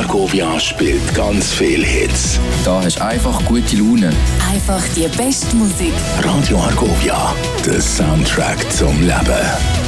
Argovia spielt ganz viele Hits. Da hast du einfach gute Laune. Einfach die beste Musik. Radio Argovia, der Soundtrack zum Leben.